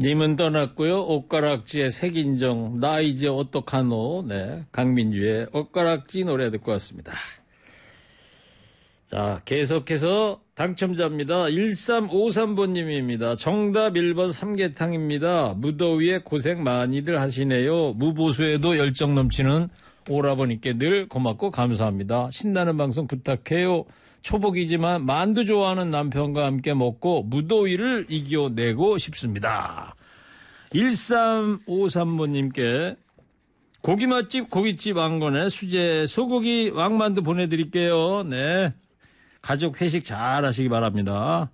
님은 떠났고요. 옷가락지의 색인정 나 이제 어떡하노. 네, 강민주의 옷가락지 노래 듣고 왔습니다. 자, 계속해서 당첨자입니다. 1353번님입니다. 정답 1번 삼계탕입니다. 무더위에 고생 많이들 하시네요. 무보수에도 열정 넘치는 오라버니께 늘 고맙고 감사합니다. 신나는 방송 부탁해요. 초복이지만 만두 좋아하는 남편과 함께 먹고 무더위를 이겨내고 싶습니다. 1353번님께 고기 맛집 고깃집 왕건의 수제 소고기 왕만두 보내드릴게요. 네, 가족 회식 잘 하시기 바랍니다.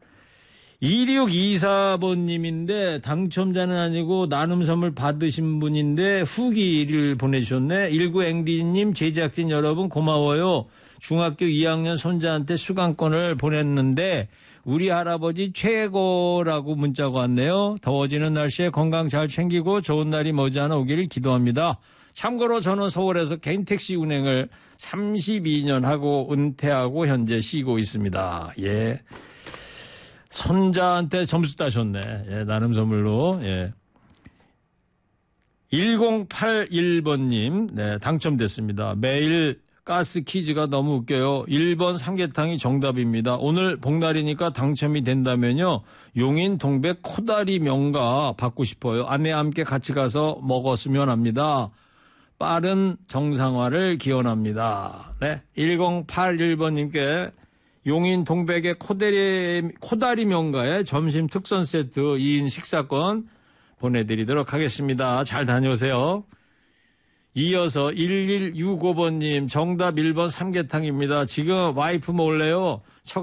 2624번님인데 당첨자는 아니고 나눔 선물 받으신 분인데 후기를 보내주셨네. 19앵디님 제작진 여러분 고마워요. 중학교 2학년 손자한테 수강권을 보냈는데 우리 할아버지 최고라고 문자가 왔네요. 더워지는 날씨에 건강 잘 챙기고 좋은 날이 머지않아 오기를 기도합니다. 참고로 저는 서울에서 개인 택시 운행을 32년 하고 은퇴하고 현재 쉬고 있습니다. 예. 손자한테 점수 따셨네. 예, 나눔 선물로. 예. 1081번님, 네, 당첨됐습니다. 매일 가스 퀴즈가 너무 웃겨요. 1번 삼계탕이 정답입니다. 오늘 복날이니까 당첨이 된다면요. 용인 동백 코다리 명가 받고 싶어요. 아내와 함께 같이 가서 먹었으면 합니다. 빠른 정상화를 기원합니다. 네, 1081번님께 용인 동백의 코다리 명가의 점심 특선 세트 2인 식사권 보내드리도록 하겠습니다. 잘 다녀오세요. 이어서 1165번님 정답 1번 삼계탕입니다. 지금 와이프 몰래요.